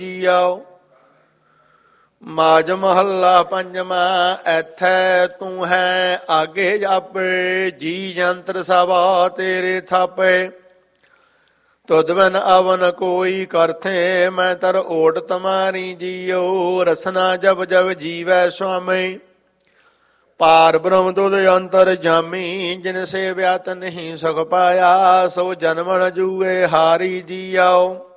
JIO. ਮਾਜ ਮਹੱਲਾ ਪੰਜਵਾਂ। ਐਥੈ ਤੂੰ ਹੈ ਆਗੇ ਜਾਪੇ, ਜੀ ਜੰਤਰ ਸਭਾ ਤੇਰੇ ਥਾਪੇ। ਤੁਧ ਬਿਨ ਅਵਨ ਕੋਈ ਕਰਥੇ, ਮੈਂ ਤਰ ਓਟ ਤੁਮਾਰੀ ਜੀਓ। ਰਸਨਾ ਜਬ ਜਬ ਜੀਵੈ ਸੁਆਮੀ, ਪਾਰ ਬ੍ਰਹਮ ਤੁਧ ਅੰਤਰ ਜਾਮੀ। ਜਿਨ ਸੇ ਵਿਆਤ ਨਹੀਂ ਸੁਖ ਪਾਇਆ, ਸੋ ਜਨਮਨ ਜੂਏ ਹਾਰੀ ਜੀਓ।